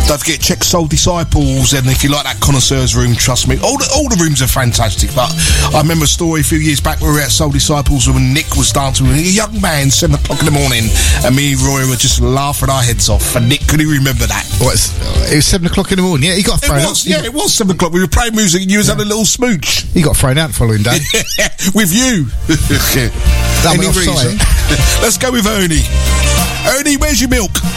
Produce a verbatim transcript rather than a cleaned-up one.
Don't forget, check Soul Disciples, and if you like that connoisseur's room, trust me, all the, all the rooms are fantastic. But I remember a story a few years back where we were at Soul Disciples when Nick was dancing with a young man, seven o'clock in the morning, and me and Roy were just laughing our heads off. And Nick, could he remember that? What, it was seven o'clock in the morning. Yeah, he got thrown it was, out. Yeah, it was seven o'clock. We were playing music, and you was yeah. having a little smooch. He got thrown out the following day with you. That Any reason? Let's go with Ernie. Ernie, where's your milk?